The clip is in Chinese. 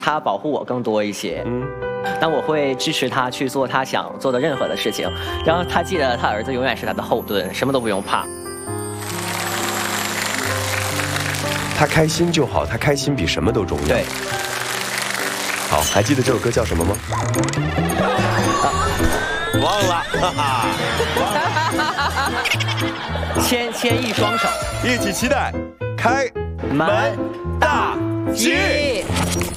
他保护我更多一些。但我会支持他去做他想做的任何的事情，然后他记得他儿子永远是他的后盾，什么都不用怕。 他开心就好，他开心比什么都重要。 对。 好，还记得这首歌叫什么吗？忘了，哈哈。 牵一双手， 一起期待开门大吉。